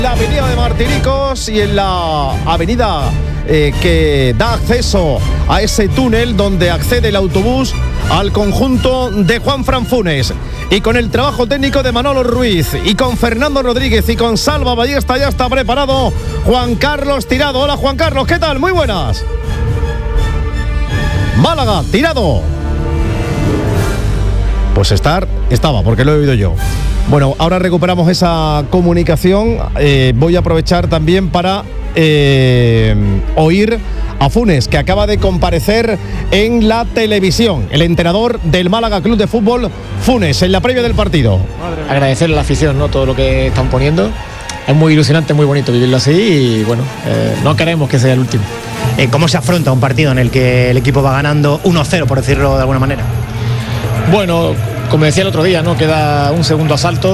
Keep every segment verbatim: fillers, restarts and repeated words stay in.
La avenida de Martiricos y en la avenida eh, que da acceso a ese túnel donde accede el autobús al conjunto de Juanfran Funes. Y con el trabajo técnico de Manolo Ruiz y con Fernando Rodríguez y con Salva Ballesta ya está preparado Juan Carlos Tirado. Hola Juan Carlos, ¿qué tal? Muy buenas. Málaga, Tirado. Pues estar, estaba, porque lo he oído yo. Bueno, ahora recuperamos esa comunicación. Eh, voy a aprovechar también para eh, oír a Funes, que acaba de comparecer en la televisión. El entrenador del Málaga Club de Fútbol, Funes, en la previa del partido. Agradecerle a la afición, ¿no?, todo lo que están poniendo. Es muy ilusionante, muy bonito vivirlo así y bueno, eh, no queremos que sea el último. Eh, ¿Cómo se afronta un partido en el que el equipo va ganando uno cero, por decirlo de alguna manera? Bueno, como decía el otro día, ¿no?, queda un segundo asalto.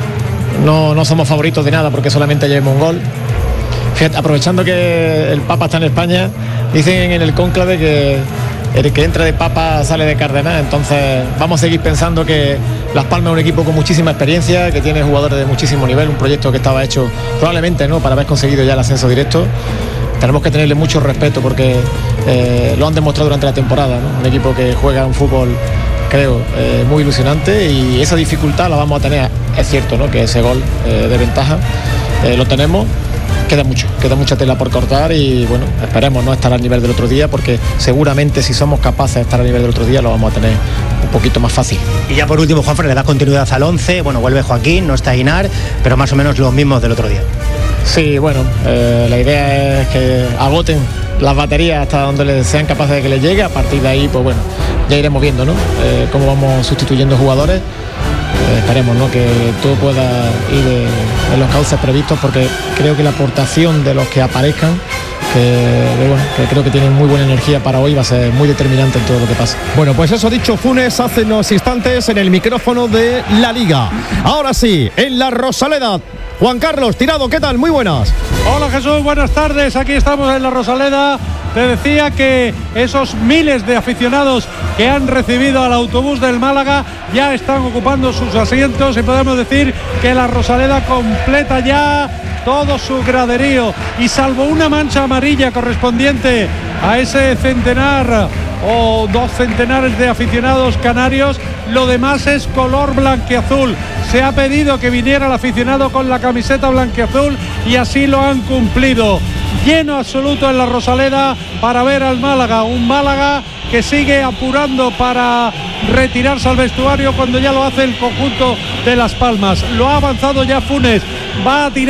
No, no somos favoritos de nada porque solamente llevamos un gol. Fíjate, aprovechando que el Papa está en España, dicen en el cónclave que el que entra de Papa sale de Cardenal. Entonces vamos a seguir pensando que Las Palmas es un equipo con muchísima experiencia, que tiene jugadores de muchísimo nivel, un proyecto que estaba hecho probablemente, ¿no?, para haber conseguido ya el ascenso directo. Tenemos que tenerle mucho respeto porque eh, lo han demostrado durante la temporada, ¿no? Un equipo que juega un fútbol, creo, eh, muy ilusionante, y esa dificultad la vamos a tener. Es cierto, ¿no?, que ese gol eh, de ventaja eh, lo tenemos. Queda mucho, queda mucha tela por cortar y bueno, esperemos no estar al nivel del otro día, porque seguramente si somos capaces de estar al nivel del otro día lo vamos a tener un poquito más fácil. Y ya por último, Juanfran, le da continuidad al once. Bueno, vuelve Joaquín, no está Inar, pero más o menos los mismos del otro día. Sí, bueno, eh, la idea es que agoten las baterías hasta donde les sean capaces de que les llegue. A partir de ahí, pues bueno, ya iremos viendo, ¿no?, eh, cómo vamos sustituyendo jugadores. Eh, esperemos, ¿no?, que todo pueda ir de, de los cauces previstos, porque creo que la aportación de los que aparezcan, que, de, bueno, que creo que tienen muy buena energía para hoy, va a ser muy determinante en todo lo que pase. Bueno, pues eso ha dicho Funes hace unos instantes en el micrófono de La Liga. Ahora sí, en la Rosaleda, Juan Carlos Tirado, ¿qué tal? Muy buenas. Hola Jesús, buenas tardes. Aquí estamos en la Rosaleda. Te decía que esos miles de aficionados que han recibido al autobús del Málaga ya están ocupando sus asientos y podemos decir que la Rosaleda completa ya todo su graderío, y salvo una mancha amarilla correspondiente a ese centenar o dos centenares de aficionados canarios, lo demás es color blanquiazul. Se ha pedido que viniera el aficionado con la camiseta blanquiazul y así lo han cumplido. Lleno absoluto en la Rosaleda para ver al Málaga, un Málaga que sigue apurando para retirarse al vestuario cuando ya lo hace el conjunto de Las Palmas. Lo ha avanzado ya Funes, va a tirar